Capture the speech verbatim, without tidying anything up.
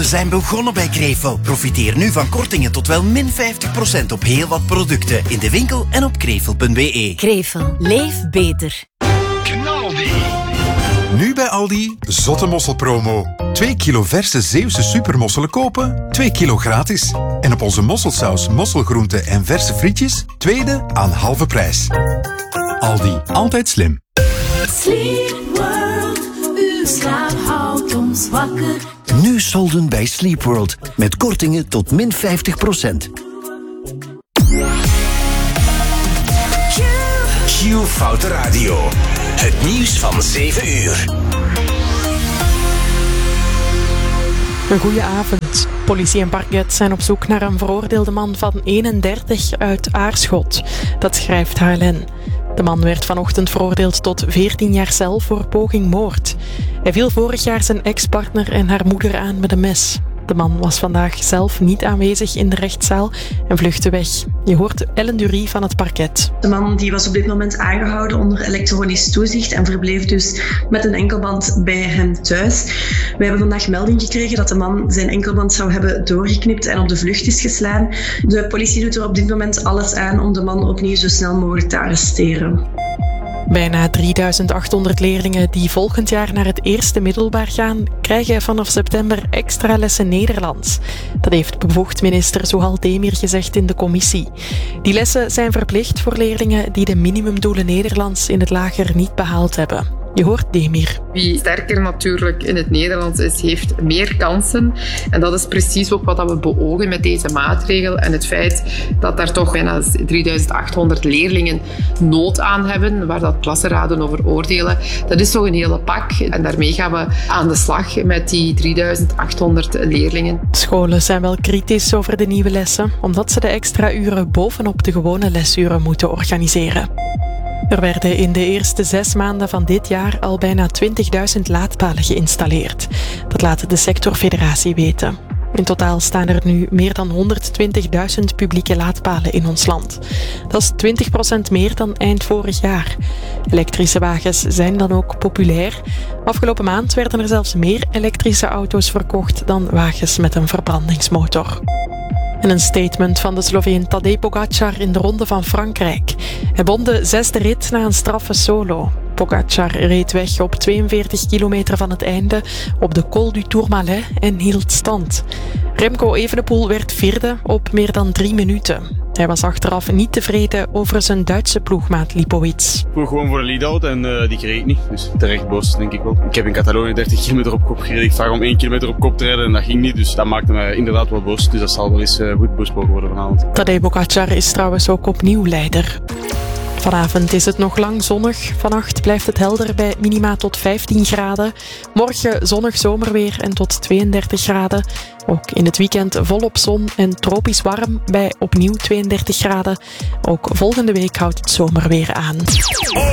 aanboden zijn begonnen bij Krevel. Profiteer nu van kortingen tot wel min vijftig procent op heel wat producten. In de winkel en op krevel punt b e. Krevel. Leef beter. Knaldi. Nu bij Aldi, zotte mosselpromo. twee kilo verse Zeeuwse supermosselen kopen, twee kilo gratis. En op onze mosselsaus, mosselgroenten en verse frietjes, tweede aan halve prijs. Aldi, altijd slim. Sleep World, uw slaap houdt ons wakker. Nu solden bij Sleep World. Met kortingen tot min vijftig procent. Q Foute Radio. Het nieuws van zeven uur. Een goeie avond. Politie en parket zijn op zoek naar een veroordeelde man van eenendertig uit Aarschot. Dat schrijft H L N. De man werd vanochtend veroordeeld tot veertien jaar cel voor poging moord. Hij viel vorig jaar zijn ex-partner en haar moeder aan met een mes. De man was vandaag zelf niet aanwezig in de rechtszaal en vluchtte weg. Je hoort Ellen Durie van het parket. De man die was op dit moment aangehouden onder elektronisch toezicht en verbleef dus met een enkelband bij hem thuis. We hebben vandaag melding gekregen dat de man zijn enkelband zou hebben doorgeknipt en op de vlucht is geslaan. De politie doet er op dit moment alles aan om de man opnieuw zo snel mogelijk te arresteren. Bijna drieduizend achthonderd leerlingen die volgend jaar naar het eerste middelbaar gaan, krijgen vanaf september extra lessen Nederlands. Dat heeft bevoegd minister Zohal Demir gezegd in de commissie. Die lessen zijn verplicht voor leerlingen die de minimumdoelen Nederlands in het lager niet behaald hebben. Je hoort Demir. Wie sterker natuurlijk in het Nederlands is, heeft meer kansen. En dat is precies ook wat we beogen met deze maatregel. En het feit dat daar toch bijna drieduizend achthonderd leerlingen nood aan hebben, waar dat klassenraden over oordelen, dat is toch een hele pak. En daarmee gaan we aan de slag met die drieduizend achthonderd leerlingen. Scholen zijn wel kritisch over de nieuwe lessen, omdat ze de extra uren bovenop de gewone lesuren moeten organiseren. Er werden in de eerste zes maanden van dit jaar al bijna twintigduizend laadpalen geïnstalleerd. Dat laat de sectorfederatie weten. In totaal staan er nu meer dan honderdtwintigduizend publieke laadpalen in ons land. Dat is twintig procent meer dan eind vorig jaar. Elektrische wagens zijn dan ook populair. Afgelopen maand werden er zelfs meer elektrische auto's verkocht dan wagens met een verbrandingsmotor. En een statement van de Sloveen Tadej Pogačar in de Ronde van Frankrijk. Hij won de zesde rit na een straffe solo. Pogačar reed weg op tweeënveertig kilometer van het einde op de Col du Tourmalet en hield stand. Remco Evenepoel werd vierde op meer dan drie minuten. Hij was achteraf niet tevreden over zijn Duitse ploegmaat Lipowitz. Ik voer gewoon voor een lead-out en uh, die kreeg ik niet. Dus terecht boos, denk ik wel. Ik heb in Catalonië dertig kilometer op kop gereden. Ik vraag om één kilometer op kop te rijden en dat ging niet. Dus dat maakte mij inderdaad wel boos. Dus dat zal wel eens uh, goed besproken worden vanavond. Tadej Pogačar is trouwens ook opnieuw leider. Vanavond is het nog lang zonnig. Vannacht blijft het helder bij minima tot vijftien graden. Morgen zonnig zomerweer en tot tweeëndertig graden. Ook in het weekend volop zon en tropisch warm bij opnieuw tweeëndertig graden. Ook volgende week houdt het zomerweer aan.